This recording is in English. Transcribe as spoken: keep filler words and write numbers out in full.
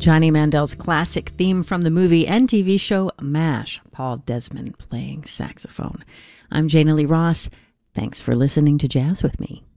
Johnny Mandel's classic theme from the movie and T V show MASH, Paul Desmond playing saxophone. I'm Jana Lee Ross. Thanks for listening to Jazz with me.